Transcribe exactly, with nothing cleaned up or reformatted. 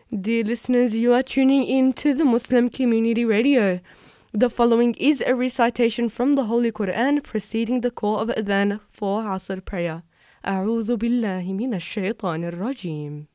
Dear listeners, you are tuning in to the Muslim Community Radio. The following is a recitation from the Holy Quran preceding the call of Adhan for Asr prayer. أعوذ بالله من الشيطان الرجيم.